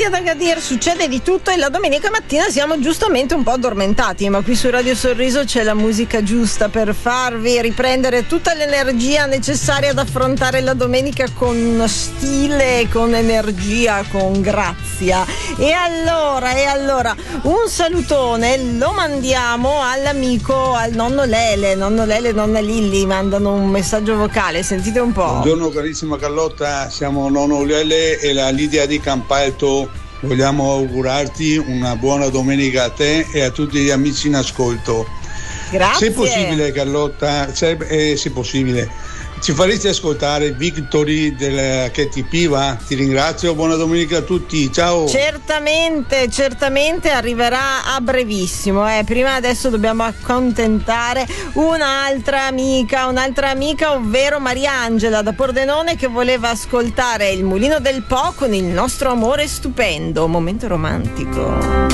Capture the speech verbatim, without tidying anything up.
bentornati ad Agadir, succede di tutto e la domenica mattina siamo giustamente un po' addormentati, ma qui su Radio Sorriso c'è la musica giusta per farvi riprendere tutta l'energia necessaria ad affrontare la domenica con stile, con energia, con grazia. E allora, e allora, un salutone lo mandiamo all'amico, al nonno Lele, nonno Lele, nonna Lilli, mandano un messaggio vocale, sentite un po'. Buongiorno carissima Carlotta, siamo nonno Lele e la Lidia di Campalto. Vogliamo augurarti una buona domenica a te e a tutti gli amici in ascolto. Grazie. Se possibile Carlotta, se, eh, se possibile, ci faresti ascoltare Victory del Katy P, va? Ti ringrazio, buona domenica a tutti, ciao. Certamente, certamente arriverà a brevissimo. Eh. Prima adesso dobbiamo accontentare un'altra amica, un'altra amica, ovvero Mariangela da Pordenone, che voleva ascoltare Il Mulino del Po con Il nostro amore stupendo. Momento romantico.